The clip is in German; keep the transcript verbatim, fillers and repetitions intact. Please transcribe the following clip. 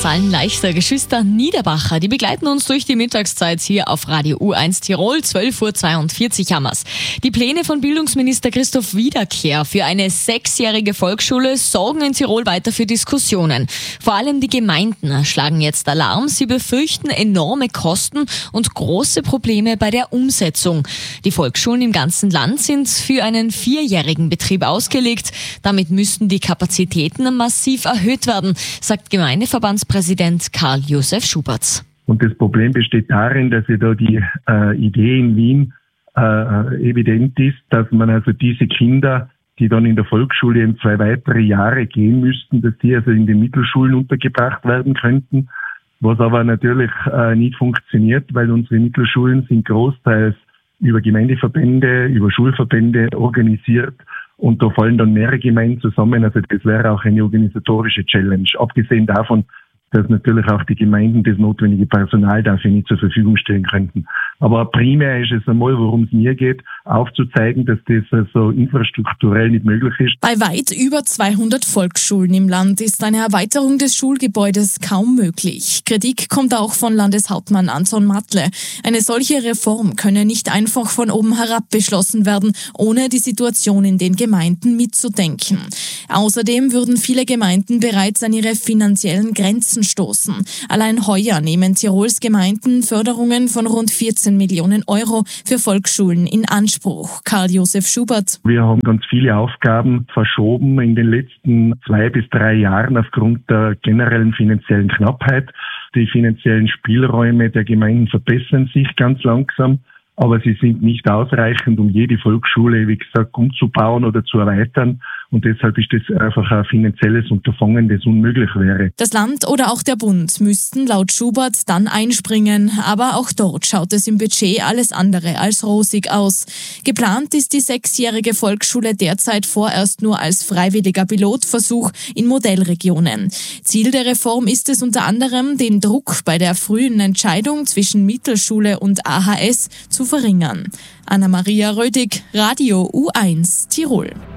Zahlen leichter. Geschwister Niederbacher, die begleiten uns durch die Mittagszeit hier auf Radio U eins Tirol. zwölf Uhr zweiundvierzig haben wir's. Die Pläne von Bildungsminister Christoph Wiederkehr für eine sechsjährige Volksschule sorgen in Tirol weiter für Diskussionen. Vor allem die Gemeinden schlagen jetzt Alarm. Sie befürchten enorme Kosten und große Probleme bei der Umsetzung. Die Volksschulen im ganzen Land sind für einen vierjährigen Betrieb ausgelegt. Damit müssten die Kapazitäten massiv erhöht werden, sagt Gemeindeverbandspräsident Karl-Josef Schubert. Und das Problem besteht darin, dass ja da die äh, Idee in Wien äh, evident ist, dass man also diese Kinder, die dann in der Volksschule eben zwei weitere Jahre gehen müssten, dass die also in den Mittelschulen untergebracht werden könnten, was aber natürlich äh, nicht funktioniert, weil unsere Mittelschulen sind großteils über Gemeindeverbände, über Schulverbände organisiert. Und da fallen dann mehrere Gemeinden zusammen. Also das wäre auch eine organisatorische Challenge. Abgesehen davon, dass natürlich auch die Gemeinden das notwendige Personal dafür nicht zur Verfügung stellen könnten. Aber primär ist es einmal, worum es mir geht, aufzuzeigen, dass das also infrastrukturell nicht möglich ist. Bei weit über zweihundert Volksschulen im Land ist eine Erweiterung des Schulgebäudes kaum möglich. Kritik kommt auch von Landeshauptmann Anton Matle. Eine solche Reform könne nicht einfach von oben herab beschlossen werden, ohne die Situation in den Gemeinden mitzudenken. Außerdem würden viele Gemeinden bereits an ihre finanziellen Grenzen stoßen. Allein heuer nehmen Tirols Gemeinden Förderungen von rund vierzehn Millionen Euro für Volksschulen in Anspruch. Karl-Josef Schubert. Wir haben ganz viele Aufgaben verschoben in den letzten zwei bis drei Jahren aufgrund der generellen finanziellen Knappheit. Die finanziellen Spielräume der Gemeinden verbessern sich ganz langsam, aber sie sind nicht ausreichend, um jede Volksschule, wie gesagt, umzubauen oder zu erweitern. Und deshalb ist das einfach ein finanzielles Unterfangen, das unmöglich wäre. Das Land oder auch der Bund müssten laut Schubert dann einspringen. Aber auch dort schaut es im Budget alles andere als rosig aus. Geplant ist die sechsjährige Volksschule derzeit vorerst nur als freiwilliger Pilotversuch in Modellregionen. Ziel der Reform ist es unter anderem, den Druck bei der frühen Entscheidung zwischen Mittelschule und A H S zu verringern. Anna-Maria Rödig, Radio U eins Tirol.